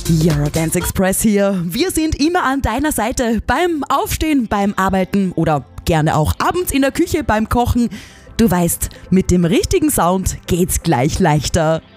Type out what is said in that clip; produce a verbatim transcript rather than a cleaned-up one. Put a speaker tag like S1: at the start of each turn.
S1: Eurodance Express hier. Wir sind immer an deiner Seite beim Aufstehen, beim Arbeiten oder gerne auch abends in der Küche beim Kochen. Du weißt, mit dem richtigen Sound geht's gleich leichter.